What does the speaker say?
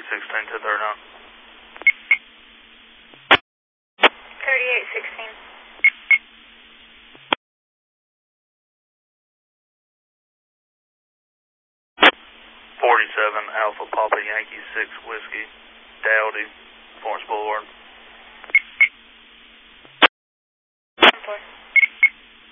3816 to 39. 3816. 47 Alpha Papa Yankee 6 Whiskey, Dowdy, Florence Boulevard.